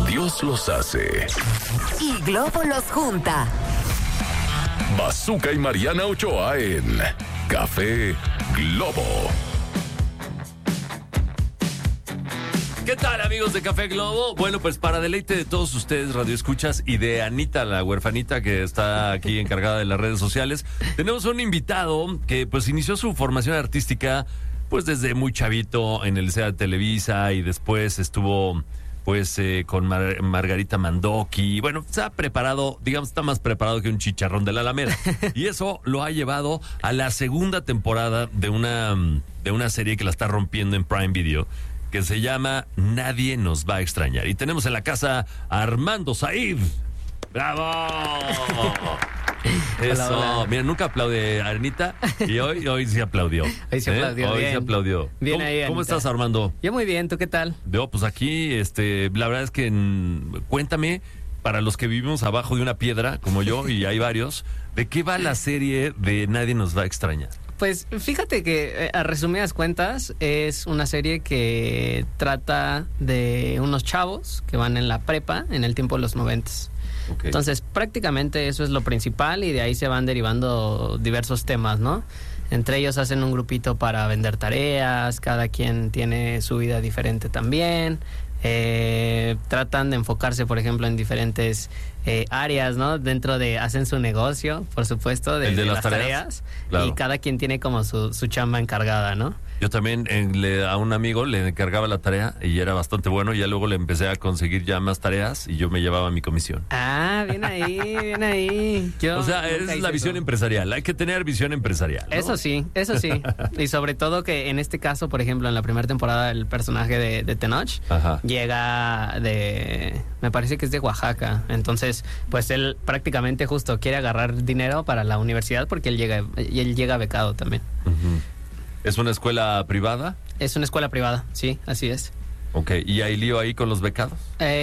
Dios los hace. Y Globo los junta. Bazooka y Mariana Ochoa en Café Globo. ¿Qué tal, amigos de Café Globo? Bueno, pues para deleite de todos ustedes, radioescuchas, y de Anita, la huerfanita que está aquí encargada de las redes sociales, tenemos un invitado que pues inició su formación artística pues desde muy chavito en el SEA Televisa, y después estuvo pues con Margarita Mandoki. Bueno, se ha preparado, digamos, está más preparado que un chicharrón de la Alameda. Y eso lo ha llevado a la segunda temporada de una serie que la está rompiendo en Prime Video, que se llama Nadie nos va a extrañar. Y tenemos en la casa a Armando Said. ¡Bravo! Eso. Hola, hola. Mira, nunca aplaude Anita, y hoy sí aplaudió. Hoy sí aplaudió, Hoy bien. sí aplaudió. Bien ¿Cómo, ahí, ¿Cómo Anita. estás, Armando? Yo muy bien, ¿tú qué tal? Yo, pues aquí, la verdad es que cuéntame, para los que vivimos abajo de una piedra, como yo, y hay varios, ¿de qué va la serie de Nadie nos va a extrañar? Pues fíjate que a resumidas cuentas es una serie que trata de unos chavos que van en la prepa en el tiempo de los 90s. Okay. Entonces prácticamente eso es lo principal, y de ahí se van derivando diversos temas, ¿no? Entre ellos hacen un grupito para vender tareas, cada quien tiene su vida diferente también. Tratan de enfocarse, por ejemplo, en diferentes áreas, ¿no? Hacen su negocio, por supuesto, ¿El de de las las tareas. Claro. Y cada quien tiene como su chamba encargada, ¿no? Yo también a un amigo le encargaba la tarea y era bastante bueno, y ya luego le empecé a conseguir ya más tareas y yo me llevaba mi comisión. Ah, bien ahí, bien ahí. O sea, esa es la visión empresarial. Hay que tener visión empresarial, ¿no? Eso sí. Y sobre todo que en este caso, por ejemplo, en la primera temporada, el personaje de Tenoch Ajá. llega me parece que es de Oaxaca. Entonces, pues él prácticamente justo quiere agarrar dinero para la universidad porque él llega becado también. Uh-huh. ¿Es una escuela privada? Es una escuela privada, sí, así es. Ok, ¿y hay lío ahí con los becados?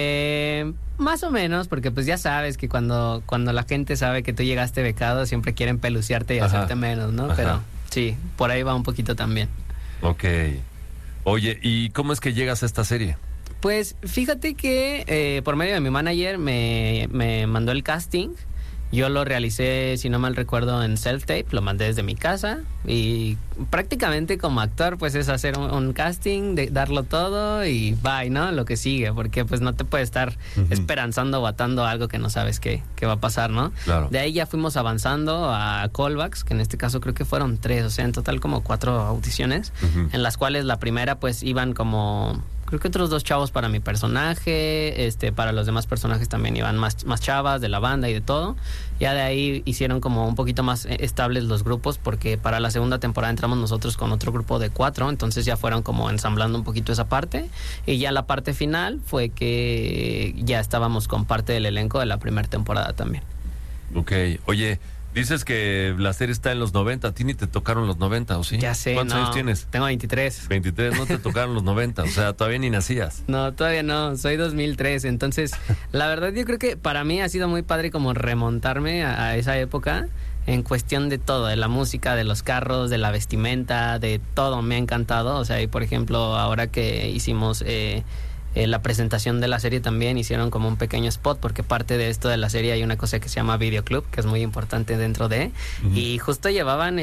Más o menos, porque pues ya sabes que cuando la gente sabe que tú llegaste becado, siempre quieren peluciarte y Ajá. hacerte menos, ¿no? Ajá. Pero sí, por ahí va un poquito también. Ok. Oye, ¿y cómo es que llegas a esta serie? Pues fíjate que por medio de mi manager me mandó el casting. Yo lo realicé, si no mal recuerdo, en self-tape, lo mandé desde mi casa, y prácticamente como actor pues es hacer un casting, darlo todo y bye, ¿no? Lo que sigue, porque pues no te puedes estar esperanzando o atando algo que no sabes qué va a pasar, ¿no? Claro. De ahí ya fuimos avanzando a callbacks, que en este caso creo que fueron 3, o sea, en total como 4 audiciones, en las cuales la primera pues iban como... Creo que otros 2 chavos para mi personaje, para los demás personajes también iban más chavas de la banda y de todo. Ya de ahí hicieron como un poquito más estables los grupos, porque para la segunda temporada entramos nosotros con otro grupo de 4, entonces ya fueron como ensamblando un poquito esa parte. Y ya la parte final fue que ya estábamos con parte del elenco de la primera temporada también. Ok, oye, dices que la serie está en los 90, a ti ni te tocaron los 90, ¿o sí? Ya sé, ¿Cuántos años tienes? Tengo 23. 23, no te tocaron los 90, o sea, todavía ni nacías. No, todavía no, soy 2003, entonces la verdad yo creo que para mí ha sido muy padre como remontarme a esa época en cuestión de todo, de la música, de los carros, de la vestimenta, de todo, me ha encantado. O sea, y por ejemplo, ahora que hicimos la presentación de la serie también hicieron como un pequeño spot, porque parte de esto de la serie hay una cosa que se llama videoclub, que es muy importante dentro de, y justo llevaban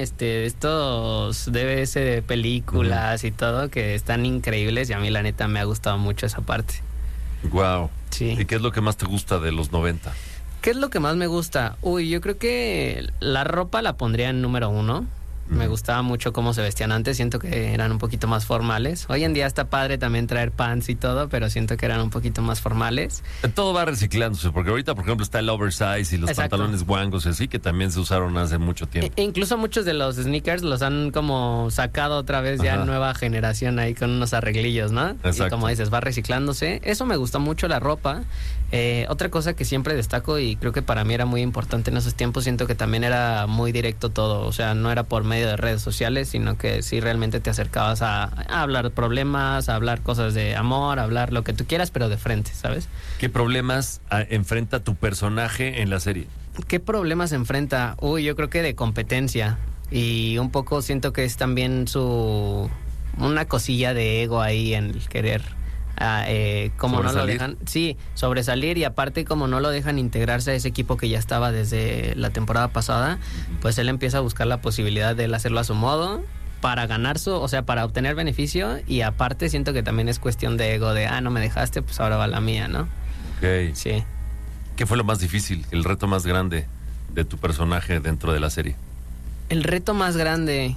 estos DVS de películas y todo, que están increíbles, y a mí la neta me ha gustado mucho esa parte. Wow. Sí. ¿Y qué es lo que más te gusta de los 90? ¿Qué es lo que más me gusta? Yo creo que la ropa la pondría en número 1. Me gustaba mucho cómo se vestían antes, siento que eran un poquito más formales. Hoy en día está padre también traer pants y todo, pero siento que eran un poquito más formales. Todo va reciclándose, porque ahorita, por ejemplo, está el oversize y los Exacto. pantalones guangos y así, que también se usaron hace mucho tiempo. Incluso muchos de los sneakers los han como sacado otra vez ya Ajá. en nueva generación ahí con unos arreglillos, ¿no? Exacto. Y como dices, va reciclándose. Eso me gustó mucho, la ropa. Otra cosa que siempre destaco, y creo que para mí era muy importante en esos tiempos, siento que también era muy directo todo. O sea, no era por medio de redes sociales, sino que sí realmente te acercabas a hablar problemas, a hablar cosas de amor, a hablar lo que tú quieras, pero de frente, ¿sabes? ¿Qué problemas enfrenta tu personaje en la serie? ¿Qué problemas enfrenta? Yo creo que de competencia. Y un poco siento que es también una cosilla de ego ahí en el querer como no lo ¿Sobresalir? dejan, sí, sobresalir, y aparte como no lo dejan integrarse a ese equipo que ya estaba desde la temporada pasada, pues él empieza a buscar la posibilidad de él hacerlo a su modo para ganar o sea, para obtener beneficio, y aparte siento que también es cuestión de ego, de no me dejaste, pues ahora va la mía, ¿no? Ok. Sí. ¿Qué fue lo más difícil, el reto más grande de tu personaje dentro de la serie? El reto más grande.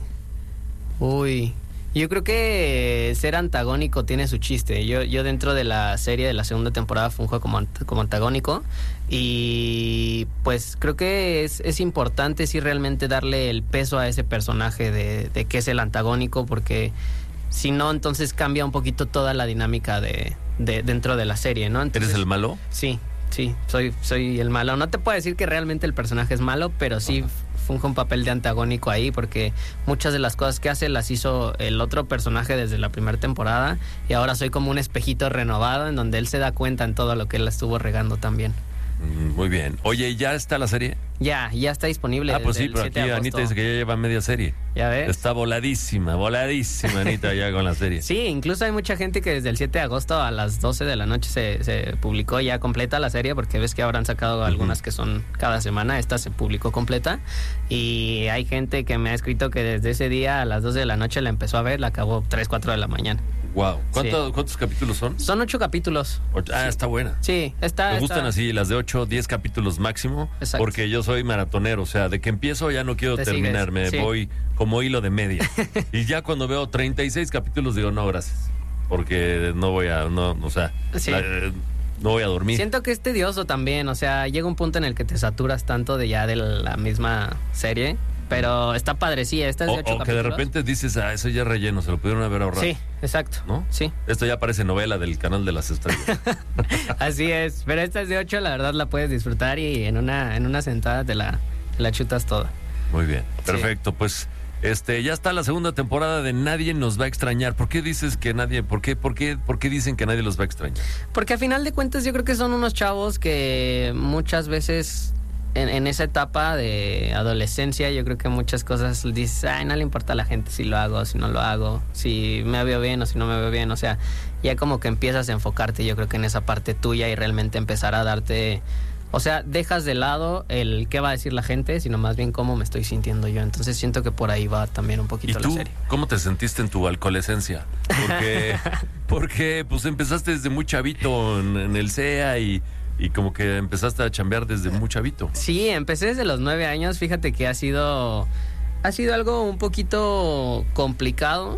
Uy. Yo creo que ser antagónico tiene su chiste. Yo dentro de la serie de la segunda temporada funjo como antagónico. Y pues creo que es importante sí realmente darle el peso a ese personaje de que es el antagónico, porque si no, entonces cambia un poquito toda la dinámica de dentro de la serie, ¿no? Entonces, ¿Eres el malo? Sí, soy el malo. No te puedo decir que realmente el personaje es malo, pero sí funge un papel de antagónico ahí, porque muchas de las cosas que hace las hizo el otro personaje desde la primera temporada, y ahora soy como un espejito renovado en donde él se da cuenta en todo lo que él estuvo regando también. Muy bien. Oye, ¿y ya está la serie? Ya está disponible. Pues desde sí, pero el 7 aquí de Anita agosto. dice que ya lleva media serie. ¿Ya ves? Está voladísima Anita ya con la serie. Sí, incluso hay mucha gente que desde el 7 de agosto a las 12 de la noche se publicó ya completa la serie, porque ves que ahora han sacado algunas que son cada semana. Esta se publicó completa, y hay gente que me ha escrito que desde ese día a las 12 de la noche la empezó a ver, la acabó 3, 4 de la mañana. Wow. ¿Cuántos capítulos son? Son 8 capítulos. Está buena. Sí, Me gustan así, las de 8, 10 capítulos máximo. Exacto. Porque yo soy maratonero, o sea, de que empiezo ya no quiero Te terminar, sigues, me sí. voy como hilo de media. Y ya cuando veo 36 capítulos digo, no, gracias. Porque no voy a, Sí. no voy a dormir. Siento que es tedioso también, o sea, llega un punto en el que te saturas tanto de la misma serie, pero está padre, sí, esta es de 8 O que de capítulos. repente dices, eso ya es relleno, se lo pudieron haber ahorrado. Sí, exacto. ¿No? Sí. Esto ya parece novela del canal de las estrellas. Así es, pero esta es de 8, la verdad la puedes disfrutar, y en una sentada te la chutas toda. Muy bien, perfecto. Pues ya está la segunda temporada de Nadie nos va a extrañar. ¿Por qué dices que nadie, por qué dicen que nadie los va a extrañar? Porque a final de cuentas yo creo que son unos chavos que muchas veces en esa etapa de adolescencia, yo creo que muchas cosas dices, no le importa a la gente si lo hago, si no lo hago, si me veo bien o si no me veo bien. O sea, ya como que empiezas a enfocarte, yo creo que en esa parte tuya, y realmente empezar a darte, o sea, dejas de lado el qué va a decir la gente, sino más bien cómo me estoy sintiendo yo. Entonces siento que por ahí va también un ¿Y poquito la tú serie. cómo te sentiste en tu alcoholescencia? Porque pues empezaste desde muy chavito en el CEA y como que empezaste a chambear desde muy chavito. Sí, empecé desde los 9 años. Fíjate que ha sido algo un poquito complicado,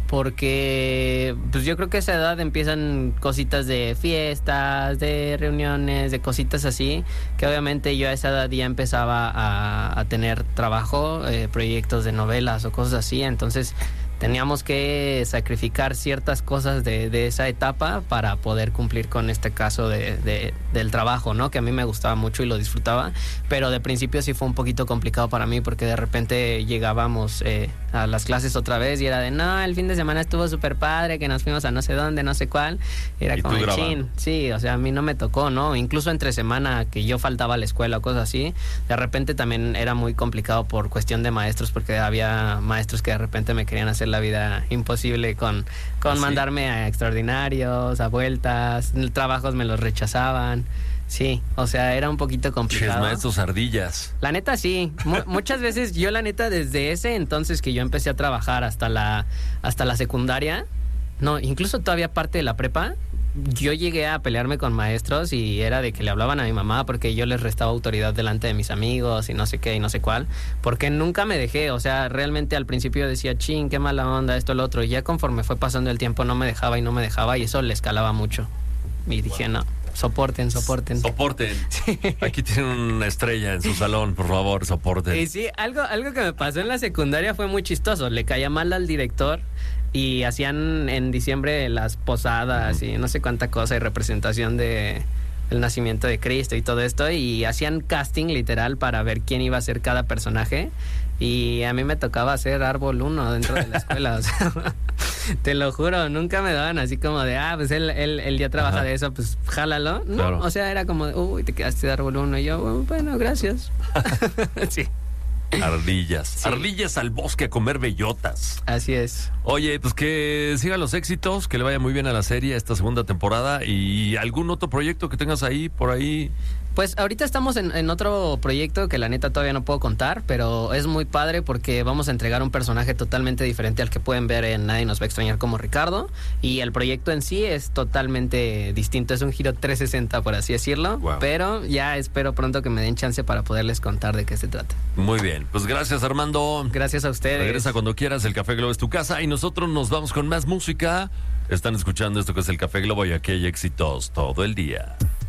porque pues yo creo que a esa edad empiezan cositas de fiestas, de reuniones, de cositas así, que obviamente yo a esa edad ya empezaba a tener trabajo, proyectos de novelas o cosas así. Entonces teníamos que sacrificar ciertas cosas de esa etapa para poder cumplir con este caso del trabajo, ¿no? Que a mí me gustaba mucho y lo disfrutaba, pero de principio sí fue un poquito complicado para mí, porque de repente llegábamos a las clases otra vez y era de, no, el fin de semana estuvo súper padre, que nos fuimos a no sé dónde, no sé cuál. Era ¿Y como tú el grabando? chin. Sí, o sea, a mí no me tocó, ¿no? Incluso entre semana que yo faltaba a la escuela o cosas así, de repente también era muy complicado por cuestión de maestros, porque había maestros que de repente me querían hacer la vida imposible con ¿Ah, sí? mandarme a extraordinarios, a vueltas, trabajos me los rechazaban. Sí, o sea, era un poquito Ches, complicado. maestros ardillas. La neta sí, muchas veces yo la neta desde ese entonces que yo empecé a trabajar hasta la secundaria, no, incluso todavía parte de la prepa, yo llegué a pelearme con maestros y era de que le hablaban a mi mamá porque yo les restaba autoridad delante de mis amigos y no sé qué y no sé cuál, porque nunca me dejé. O sea, realmente al principio decía, chin, qué mala onda, esto, lo otro, y ya conforme fue pasando el tiempo no me dejaba y eso le escalaba mucho. Y dije, no, soporten. Soporten. Aquí tienen una estrella en su salón, por favor, soporten. Y sí, algo que me pasó en la secundaria fue muy chistoso. Le caía mal al director y hacían en diciembre las posadas y no sé cuánta cosa, y representación de el nacimiento de Cristo y todo esto, y hacían casting literal para ver quién iba a ser cada personaje, y a mí me tocaba hacer árbol 1 dentro de la escuela. O sea, te lo juro, nunca me daban así como de, pues él ya trabaja Ajá. de eso, pues jálalo. No, Claro. o sea, era como de, uy, te quedaste de árbol 1, y yo, bueno, gracias. Sí. Ardillas. Ardillas al bosque a comer bellotas. Así es. Oye, pues que sigan los éxitos, que le vaya muy bien a la serie esta segunda temporada y algún otro proyecto que tengas ahí, por ahí. Pues ahorita estamos en otro proyecto que la neta todavía no puedo contar, pero es muy padre porque vamos a entregar un personaje totalmente diferente al que pueden ver en Nadie nos va a extrañar como Ricardo, y el proyecto en sí es totalmente distinto, es un giro 360 por así decirlo, Wow. pero ya espero pronto que me den chance para poderles contar de qué se trata. Muy bien, pues gracias Armando. Gracias a ustedes. Regresa cuando quieras, el Café Globo es tu casa y nosotros nos vamos con más música. Están escuchando esto que es el Café Globo y aquí hay éxitos todo el día.